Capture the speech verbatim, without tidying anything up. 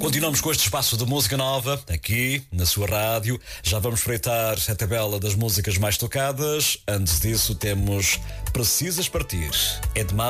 Continuamos com este espaço de música nova, aqui na sua rádio. Já vamos espreitar a tabela das músicas mais tocadas. Antes disso, temos Precisas Partir. É demais.